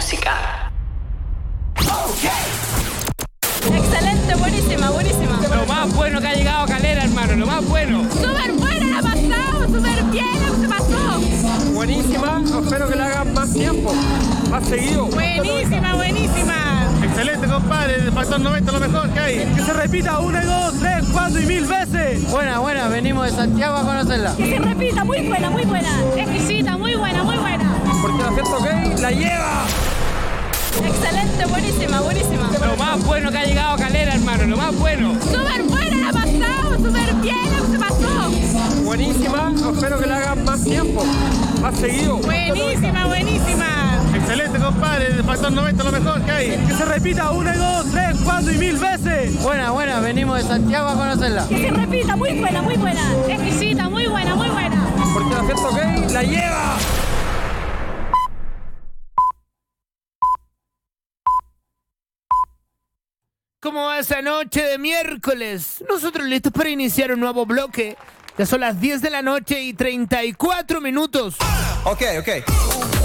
música. Excelente, buenísima, buenísima. Lo más bueno que ha llegado a Calera, hermano, lo más bueno. Súper buena, la ha pasado, súper bien, se pasó. Buenísima, espero que la hagan más tiempo, más seguido. Buenísima, buenísima. Excelente, compadre, el factor 90 lo mejor que hay. Que se repita 1, 2, 3, 4 y 1000 veces. Buena, venimos de Santiago a conocerla. Que se repita, muy buena, muy buena. Exquisita, muy buena, muy buena. Porque la fiesta gay la lleva. Excelente, buenísima, buenísima. Lo más bueno que ha llegado a Calera, hermano, lo más bueno. Súper buena, la ha pasado, súper bien, se pasó. Buenísima, espero que la hagan más tiempo, más seguido. Buenísima, buenísima. Excelente, compadre, el factor 90 lo mejor que hay. Que se repita 1, 2, 3, 4 y 1000 veces. Buena, venimos de Santiago a conocerla. Que se repita, muy buena, muy buena. Exquisita, muy buena, muy buena. Porque la fiesta gay la lleva. ¿Cómo va esa noche de miércoles? Nosotros listos para iniciar un nuevo bloque. Ya son las 10 de la noche y 34 minutos. Ok.